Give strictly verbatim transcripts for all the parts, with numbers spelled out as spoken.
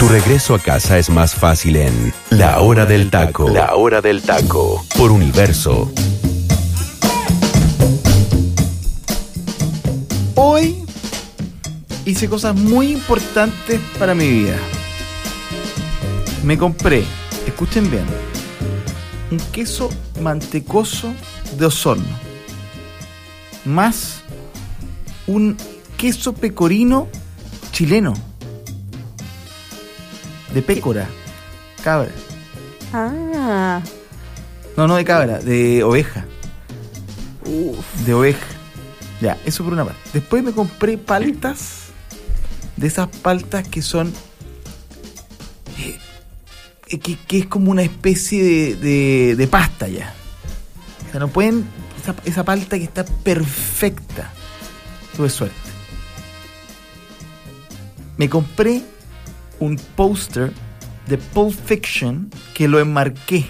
Tu regreso a casa es más fácil en La Hora del Taco. La Hora del Taco. Por Universo. Hoy hice cosas muy importantes para mi vida. Me compré, escuchen bien, un queso mantecoso de Osorno, más un queso pecorino chileno, de pécora, cabra. Ah. No, no de cabra, de oveja. Uf. De oveja. Ya, eso por una parte. Después me compré paltas, de esas paltas que son... Eh, que, que es como una especie de, de, de pasta ya. O sea, no pueden... Esa, esa palta que está perfecta. Tuve suerte. Me compré un póster de Pulp Fiction que lo enmarqué.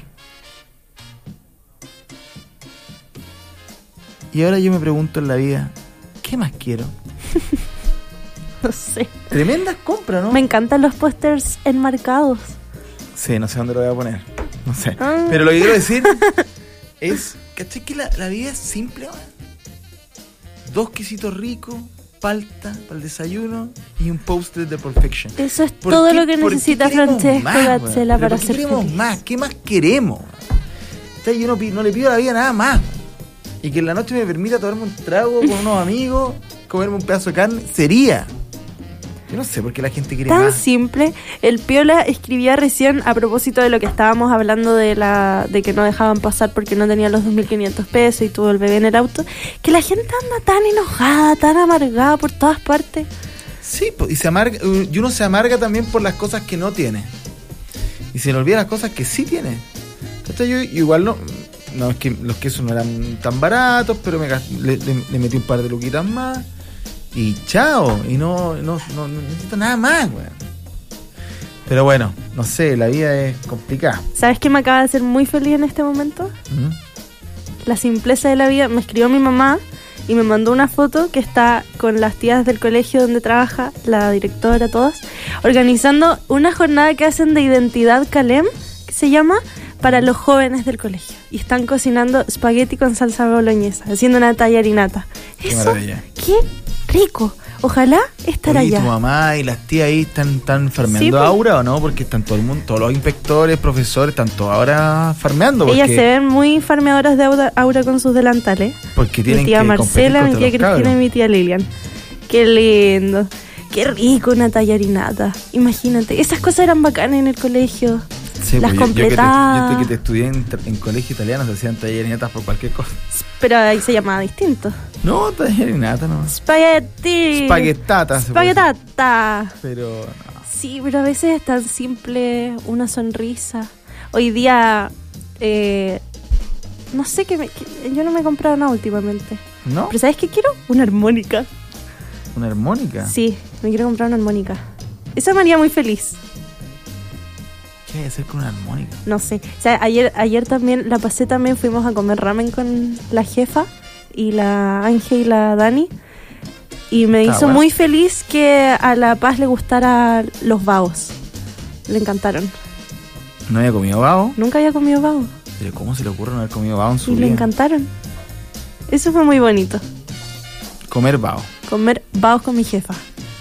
Y ahora yo me pregunto en la vida, ¿qué más quiero? No sé. Tremendas compras, ¿no? Me encantan los pósters enmarcados. Sí, no sé dónde lo voy a poner. No sé. Ah. Pero lo que quiero decir es, ¿cachai que la, la vida es simple, ¿no? Dos quesitos ricos, palta para el desayuno y un póster de Pulp Fiction. Eso es ¿Por todo qué- lo que por qué necesita queremos Francesco más, weón? Gazzela ¿Pero para por qué ser queremos feliz. más? ¿Qué más queremos? O sea, yo no, pi- no le pido a la vida nada más. Y que en la noche me permita tomarme un trago con unos amigos, comerme un pedazo de carne, sería. Yo no sé por qué la gente quiere Tan más. simple. El Piola escribía recién a propósito de lo que estábamos hablando de la de que no dejaban pasar porque no tenían los dos mil quinientos pesos y tuvo el bebé en el auto, que la gente anda tan enojada, tan amargada por todas partes. Sí, po, y se amarga, y uno se amarga también por las cosas que no tiene. Y se le olvidan las cosas que sí tiene. Entonces yo igual no, no es que los quesos no eran tan baratos, pero me gast- le, le- le metí un par de luquitas más y chao, y no, no, no, no necesito nada más, weón. Pero bueno, no sé, la vida es complicada. ¿Sabes qué me acaba de hacer muy feliz en este momento? ¿Mm? La simpleza de la vida. Me escribió mi mamá y me mandó una foto que está con las tías del colegio donde trabaja, la directora, todos, organizando una jornada que hacen de identidad Calem, que se llama, para los jóvenes del colegio. Y están cocinando espagueti con salsa boloñesa, haciendo una tallarinata. Qué Eso, maravilla. qué rico. Ojalá estar Oye, ¿y allá. tu mamá y las tías ahí están, están farmeando Sí, pues. aura o no? Porque están todo el mundo, todos los inspectores, profesores, están todos ahora farmeando. Porque, Ellas se ven muy farmeadoras de aura, aura con sus delantales. porque Mi tienen tía que Marcela, mi competir tía contra los Cristina y cabros. mi tía Lilian. Qué lindo. Qué rico una tallarinata. Imagínate, esas cosas eran bacanas en el colegio. Sí, las pues yo, yo que te, completaba. yo que te estudié en, en colegio italiano se hacían tallerinatas por cualquier cosa. Pero ahí se llamaba distinto. No, tallerinata no. Spaghetti. Espaguetata. se puede decir. Spaguetata. Pero no. Sí, pero a veces es tan simple una sonrisa. Hoy día, eh, no sé qué, me, qué- yo no me he comprado nada últimamente. ¿No? Pero ¿sabes qué quiero? Una armónica. ¿Una armónica? Sí, me quiero comprar una armónica. Esa me haría muy feliz. ¿Qué hay que hacer con una armónica? No sé. O sea, ayer, ayer también la pasé también, fuimos a comer ramen con la jefa y la Ángel y la Dani. Y me Está hizo bueno. muy feliz que a La Paz le gustaran los babos. Le encantaron. No había comido bao. Nunca había comido babos. Pero ¿cómo se le ocurre no haber comido bao en su Y le vida? encantaron. Eso fue muy bonito. Comer bao. Comer babos con mi jefa.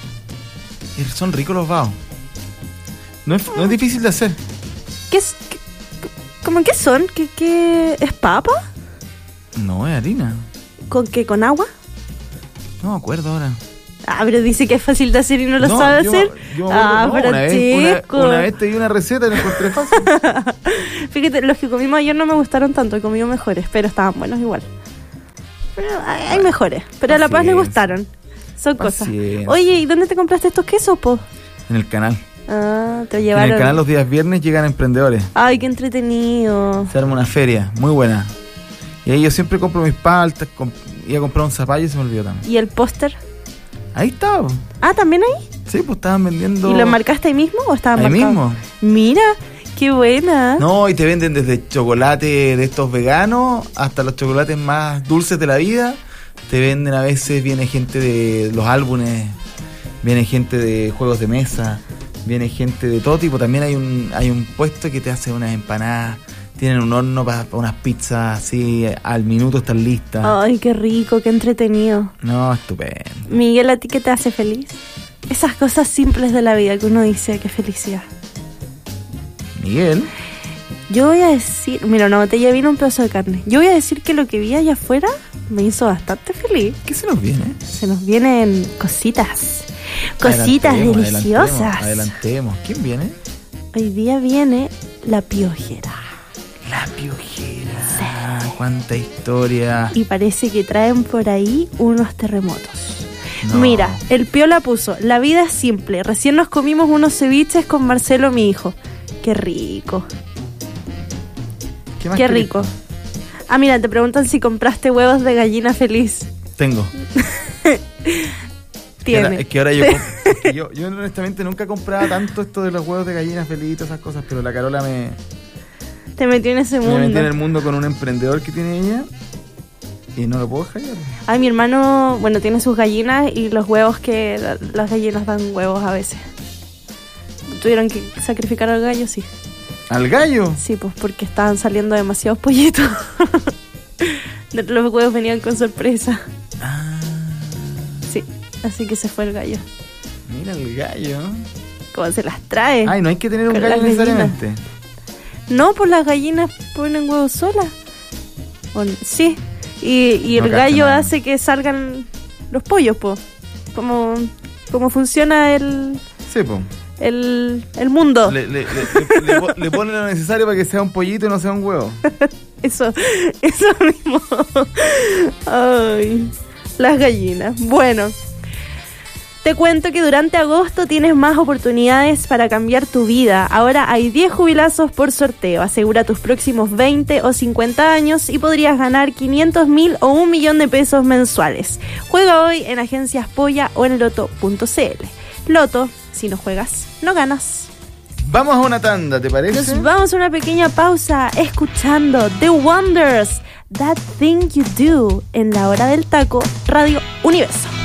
Y son ricos los baos. No es, no es difícil de hacer. ¿Qué es? qué- ¿Cómo qué son? ¿Qué, qué es papa? No, es harina. ¿Con qué? ¿Con agua? No me acuerdo ahora. Ah, pero dice que es fácil de hacer y no lo No, sabe yo- hacer. yo me ah, acuerdo, no, una, vez, Francesco. una, una vez te di una receta y la encontré fácil. Fíjate, los que comimos ayer no me gustaron tanto, he comido mejores, pero estaban buenos igual. Pero hay, hay mejores, pero a La Paz le Paciencia. gustaron. Son cosas. Paciencia. Oye, ¿y dónde te compraste estos quesos, po? En el canal. Ah, te En llevaron. el canal los días viernes llegan emprendedores. Ay, qué entretenido. Se arma una feria, muy buena. Y ahí yo siempre compro mis paltas. Comp- iba a comprar un zapallo y se me olvidó también. ¿Y el póster? Ahí estaba. po. Ah, ¿también ahí? Sí, pues estaban vendiendo. ¿Y lo marcaste ahí mismo o estaba Ahí marcado? mismo. Mira, qué buena. No, y te venden desde chocolate de estos veganos hasta los chocolates más dulces de la vida. Te venden a veces, viene gente de los álbumes, viene gente de juegos de mesa, Viene gente de todo tipo. También hay un hay un puesto que te hace unas empanadas. Tienen un horno para pa unas pizzas así, al minuto están listas. Ay, qué rico, qué entretenido. No, estupendo. Miguel, ¿a ti qué te hace feliz? Esas cosas simples de la vida que uno dice, qué felicidad. Miguel. Yo voy a decir, mira, una botella de vino, un pedazo de carne. Yo voy a decir que lo que vi allá afuera me hizo bastante feliz. ¿Qué se nos viene? Se nos vienen cositas. Cositas Adelantemos, deliciosas. Adelantemos, adelantemos. ¿Quién viene? Hoy día viene la piojera. La piojera. Sí. Cuánta historia. Y parece que traen por ahí unos terremotos. No. Mira, el Piola puso: la vida es simple. Recién nos comimos unos ceviches con Marcelo, mi hijo. Qué rico. ¿Qué más Qué querés? rico. Ah, mira, te preguntan si compraste huevos de gallina feliz. Tengo. Tiene. Ahora, es que ahora yo, es que yo, yo honestamente nunca compraba tanto esto de los huevos de gallina feliz y todas esas cosas, pero la Carola me, Te metió en ese mundo. me metió en el mundo con un emprendedor que tiene ella y no lo puedo dejar. Ay, mi hermano, bueno, tiene sus gallinas y los huevos que la- las gallinas dan huevos a veces. Tuvieron que sacrificar al gallo, sí. ¿Al gallo? Sí, pues porque estaban saliendo demasiados pollitos. Los huevos venían con sorpresa. Ah, Sí, así que se fue el gallo. mira el gallo. ¿Cómo se las trae? Ay, no hay que tener un Con gallo las gallinas. necesariamente. No, pues las gallinas ponen huevos solas. O n- sí. Y, y No el cacho gallo nada. hace que salgan los pollos, pues. Como, como funciona el, Sí, pues. el, el mundo. Le, le, le, le, le po- le ponen lo necesario para que sea un pollito y no sea un huevo. Eso, eso mismo. Ay, las gallinas. Bueno, te cuento que durante agosto tienes más oportunidades para cambiar tu vida. Ahora hay diez jubilazos por sorteo. Asegura tus próximos veinte o cincuenta años y podrías ganar quinientos mil o un millón de pesos mensuales. Juega hoy en Agencias Polla o en loto punto c l. Loto, si no juegas, no ganas. Vamos a una tanda, ¿te parece? Nos vamos a una pequeña pausa escuchando The Wonders, That Thing You Do, en la hora del taco, Radio Universo.